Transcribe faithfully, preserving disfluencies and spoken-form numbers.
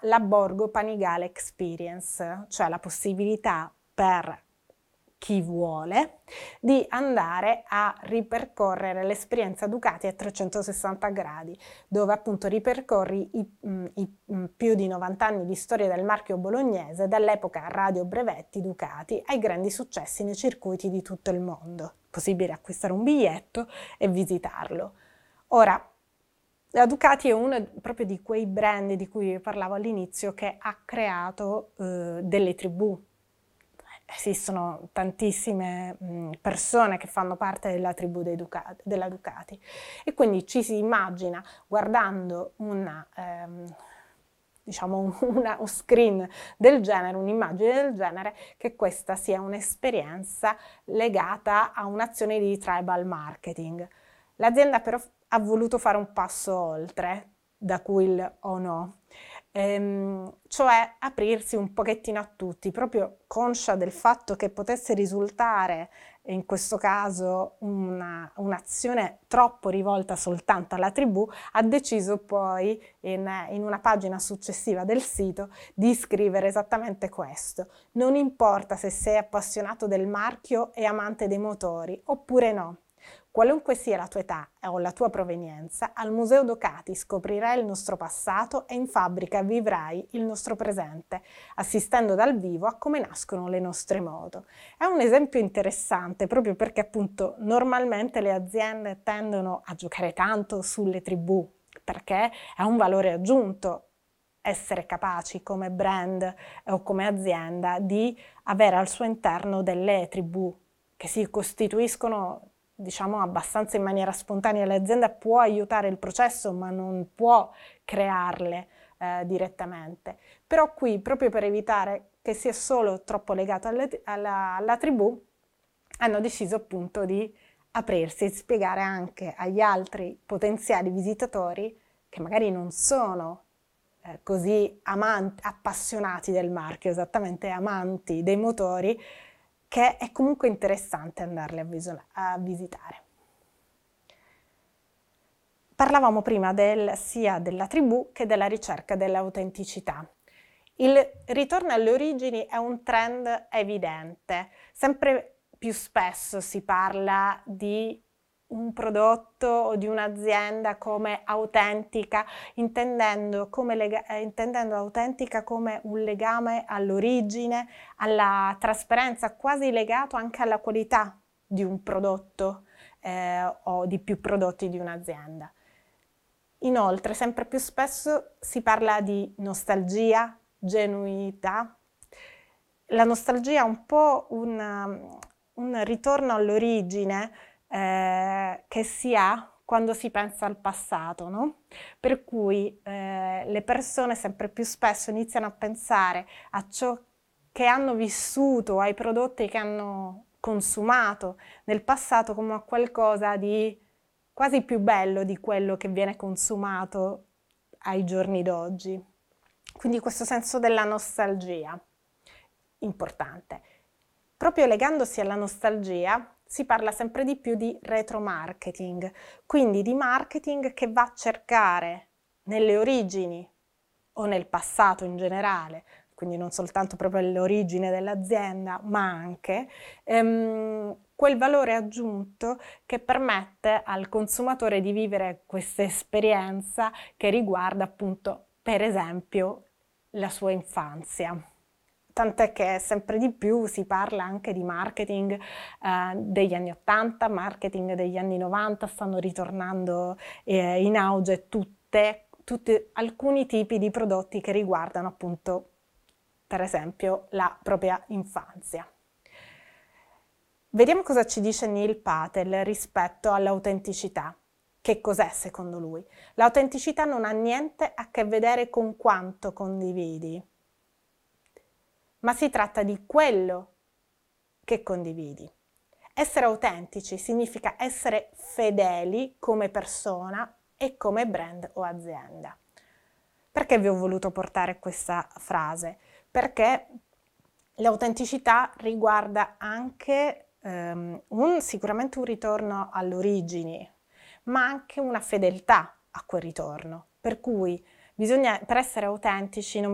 la Borgo Panigale Experience, cioè la possibilità per chi vuole di andare a ripercorrere l'esperienza Ducati a trecentosessanta gradi, dove appunto ripercorri i, mh, i mh, più di novanta anni di storia del marchio bolognese, dall'epoca radio brevetti Ducati ai grandi successi nei circuiti di tutto il mondo. Possibile acquistare un biglietto e visitarlo. Ora, la Ducati è uno proprio di quei brand di cui parlavo all'inizio che ha creato eh, delle tribù. Esistono tantissime mh, persone che fanno parte della tribù dei Ducati, della Ducati, e quindi ci si immagina, guardando una, ehm, diciamo una, un screen del genere, un'immagine del genere, che questa sia un'esperienza legata a un'azione di tribal marketing. L'azienda però ha voluto fare un passo oltre, da cui il o no. Ehm, cioè aprirsi un pochettino a tutti, proprio conscia del fatto che potesse risultare in questo caso una, un'azione troppo rivolta soltanto alla tribù, ha deciso poi in, in una pagina successiva del sito di scrivere esattamente questo: non importa se sei appassionato del marchio e amante dei motori oppure no. Qualunque sia la tua età o la tua provenienza, al Museo Ducati scoprirai il nostro passato e in fabbrica vivrai il nostro presente, assistendo dal vivo a come nascono le nostre moto. È un esempio interessante proprio perché appunto normalmente le aziende tendono a giocare tanto sulle tribù, perché è un valore aggiunto essere capaci come brand o come azienda di avere al suo interno delle tribù che si costituiscono, diciamo, abbastanza in maniera spontanea. L'azienda può aiutare il processo, ma non può crearle eh, direttamente. Però qui, proprio per evitare che sia solo troppo legato alle, alla, alla tribù, hanno deciso appunto di aprirsi e spiegare anche agli altri potenziali visitatori, che magari non sono eh, così amanti, appassionati del marchio, esattamente amanti dei motori, che è comunque interessante andarle a, viso- a visitare. Parlavamo prima del, sia della tribù che della ricerca dell'autenticità. Il ritorno alle origini è un trend evidente. Sempre più spesso si parla di un prodotto o di un'azienda come autentica, intendendo, come lega- eh, intendendo autentica come un legame all'origine, alla trasparenza, quasi legato anche alla qualità di un prodotto eh, o di più prodotti di un'azienda. Inoltre, sempre più spesso si parla di nostalgia, genuinità. La nostalgia è un po' un, un ritorno all'origine eh, che si ha quando si pensa al passato, no? Per cui eh, le persone sempre più spesso iniziano a pensare a ciò che hanno vissuto, ai prodotti che hanno consumato nel passato come a qualcosa di quasi più bello di quello che viene consumato ai giorni d'oggi. Quindi questo senso della nostalgia, importante. Proprio legandosi alla nostalgia, si parla sempre di più di retromarketing, quindi di marketing che va a cercare nelle origini o nel passato in generale, quindi non soltanto proprio l'origine dell'azienda, ma anche ehm, quel valore aggiunto che permette al consumatore di vivere questa esperienza che riguarda appunto, per esempio, la sua infanzia. Tant'è che sempre di più si parla anche di marketing eh, degli anni ottanta, marketing degli anni novanta, stanno ritornando eh, in auge tutte, tutti, alcuni tipi di prodotti che riguardano appunto, per esempio, la propria infanzia. Vediamo cosa ci dice Neil Patel rispetto all'autenticità. Che cos'è secondo lui? L'autenticità non ha niente a che vedere con quanto condividi, ma si tratta di quello che condividi. Essere autentici significa essere fedeli come persona e come brand o azienda. Perché vi ho voluto portare questa frase? Perché l'autenticità riguarda anche um, un, sicuramente un ritorno alle origini, ma anche una fedeltà a quel ritorno. Per cui bisogna, per essere autentici non